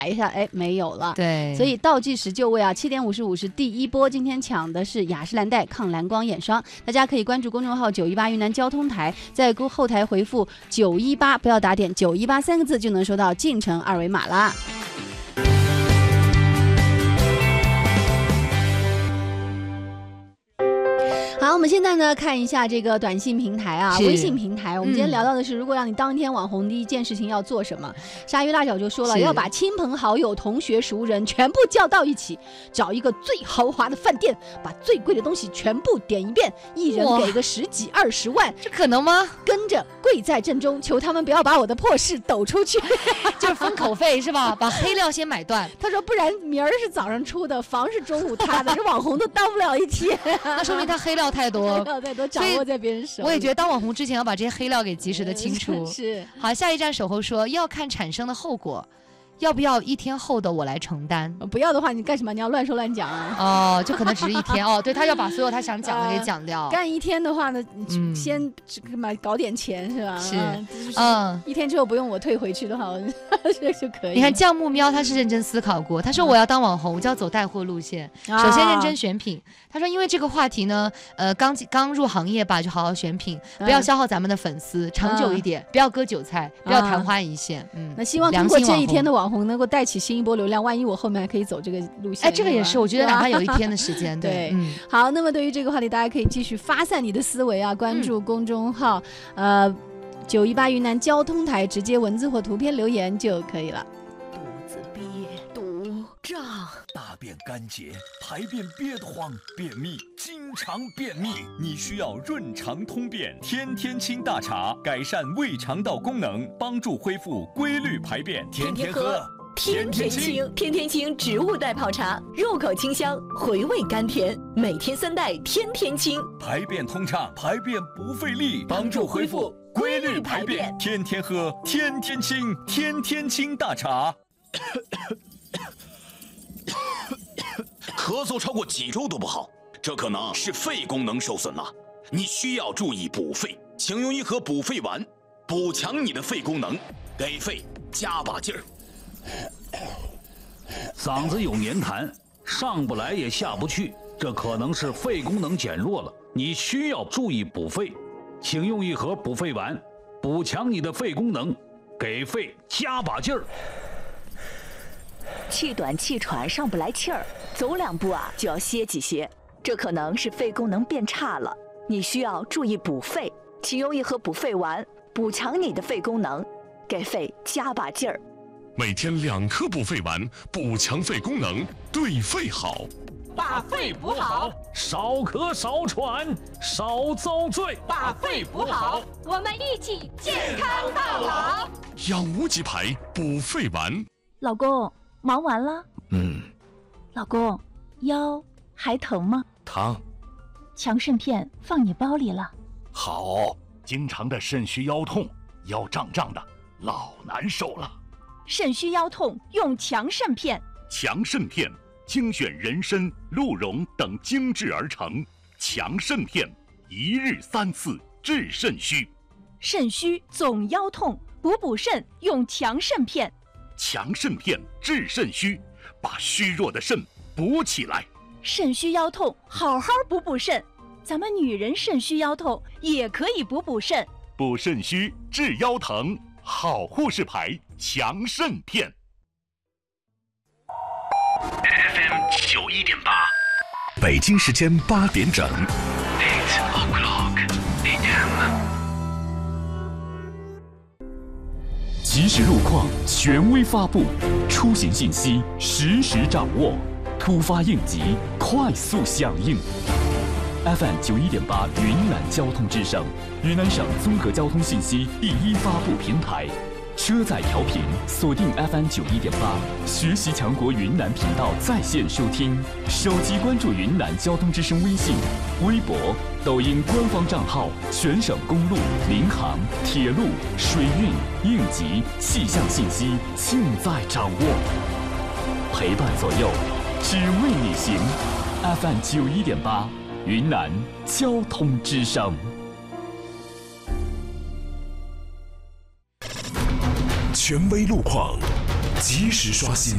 一下，哎，没有了。 对， 所以倒计时就位啊，7点55是第一波。今天抢的是雅诗兰黛抗蓝光眼霜，大家可以关注公众号918云南交通台，在后台回复918，不要打点918三个字就能收到进城二维码啦。好，我们现在呢看一下这个短信平台啊，微信平台。我们今天聊到的是，如果让你当天网红，第一件事情要做什么？鲨鱼辣脚就说了，要把亲朋好友、同学、熟人全部叫到一起，找一个最豪华的饭店，把最贵的东西全部点一遍，一人给个10几20万， 这可能吗？ 跟着跪在正中，求他们不要把我的破事抖出去， 就是封口费是吧？把黑料先买断。 他说，不然名儿是早上出的，房是中午塌的，这网红都当不了一天。 那说明他黑料太多， 黑料太多，掌握在别人手里。 我也觉得当网红之前要把这些黑料给及时的清除。 是。 好，下一站守候说要看产生的后果。要不要1天后的我来承担？ 不要的话，你干什么？你要乱说乱讲啊！ 哦，就可能只是1天哦。对，他要把所有他想讲的给讲掉。 干1天的话呢，先搞点钱是吧？ 是 ，1天之后不用我退回去的话，这就可以。 你看酱木喵他是认真思考过，他说我要当网红，我就要走带货路线，首先认真选品。他说因为这个话题呢，刚入行业吧，就好好选品，不要消耗咱们的粉丝，长久一点，不要割韭菜，不要昙花一现。 那希望通过这1天的网红能够带起新一波流量，万一我后面还可以走这个路线。 哎，这个也是，我觉得哪怕有1天的时间， 对，好，那么对于这个话题，大家可以继续发散你的思维啊，关注公众号918云南交通台，直接文字或图片留言就可以了。 肚子憋肚胀，大便干结，排便憋得慌，便秘，经常便秘，你需要润肠通便天天清大茶，改善胃肠道功能，帮助恢复规律排便，天天喝。 天天清，天天清植物袋泡茶，入口清香，回味甘甜。每天3袋，天天清， 排便通畅，排便不费力，帮助恢复规律排便。天天喝，天天清，天天清大茶。 咳嗽超过几周都不好，这可能是肺功能受损了。你需要注意补肺，请用1盒补肺丸，补强你的肺功能，给肺加把劲儿。 嗓子有黏痰，上不来也下不去，这可能是肺功能减弱了，你需要注意补肺，请用1盒补肺丸，补强你的肺功能，给肺加把劲儿。 气短气喘上不来气儿，走2步啊就要歇几歇，这可能是肺功能变差了，你需要注意补肺，请用1盒补肺丸，补强你的肺功能，给肺加把劲儿。 每天2颗补肺丸，补强肺功能，对肺好。 把肺补好， 少咳少喘，少遭罪。 把肺补好，我们一起健康到老。 养无极牌补肺丸。 老公，忙完了？老公，腰还疼吗？ 疼。 强肾片放你包里了。 好，经常的肾虚腰痛，腰胀胀的，老难受了。 肾虚腰痛用强肾片。 强肾片精选人参、鹿茸等精制而成，强肾片1日3次治肾虚。 肾虚总腰痛，补肾用强肾片。 强肾片治肾虚，把虚弱的肾补起来。 肾虚腰痛好好补肾，咱们女人肾虚腰痛也可以补肾。 补肾虚治腰疼，好护士牌强肾片。 FM 91.8， 北京时间8点整。 8 o'clock AM。 及时路况，权威发布，出行信息实时掌握，突发应急快速响应。FM 91.8云南交通之声，云南省综合交通信息第一发布平台。车载调频锁定 FM 91.8，学习强国云南频道在线收听，手机关注云南交通之声微信、微博、抖音官方账号，全省公路、民航、铁路、水运、应急、气象信息尽在掌握，陪伴左右，只为你行。FM 91.8，云南交通之声。 权威路况，及时刷新。